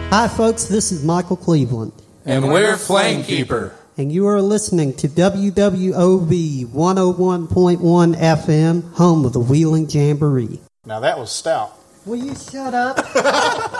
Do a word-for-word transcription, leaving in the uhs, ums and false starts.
Hi, folks. This is Michael Cleveland. And we're Flamekeeper. And you are listening to W W O V one oh one point one F M, home of the Wheeling Jamboree. Now that was stout. Will you shut up?